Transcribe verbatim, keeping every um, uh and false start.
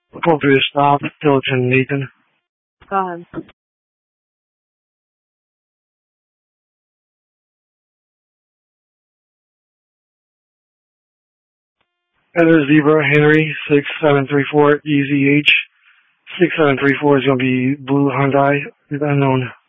Appropriate stop, Tilton Nathan. Go ahead. Heather Zebra Henry six seven three four E Z H six seven three four is going to be blue Hyundai unknown.